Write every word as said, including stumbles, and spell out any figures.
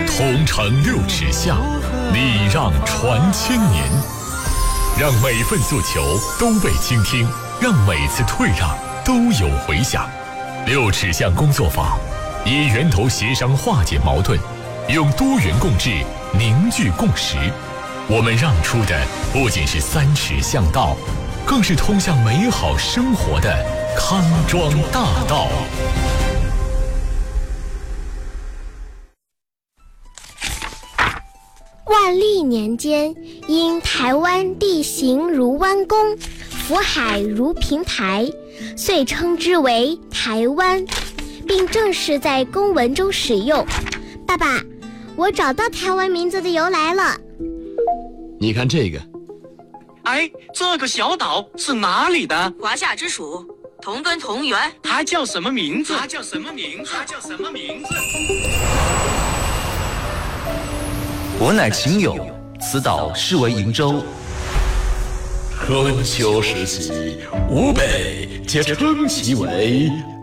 同城六尺巷，礼让传千年。让每份诉求都被倾听，让每次退让都有回响。六尺巷工作坊以源头协商化解矛盾，用多元共治凝聚共识。我们让出的不仅是三尺巷道，更是通向美好生活的康庄大道。 万历年间，因台湾地形如弯弓，福海如平台，遂称之为台湾，并正式在公文中使用。爸爸，我找到台湾名字的由来了。 你看这个， 哎，这个小岛是哪里的？ 华夏之属，同根同源。 它叫什么名字？它叫什么名字？它叫什么名字？ 我乃秦友，此岛是为瀛洲。 春秋时期，吾辈皆称其为